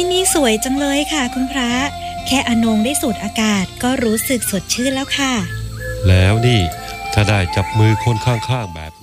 ที่นี่สวยจังเลยค่ะคุณพระแค่อนงได้สูดอากาศก็รู้สึกสดชื่นแล้วค่ะแล้วนี่ถ้าได้จับมือคนข้างๆแบบ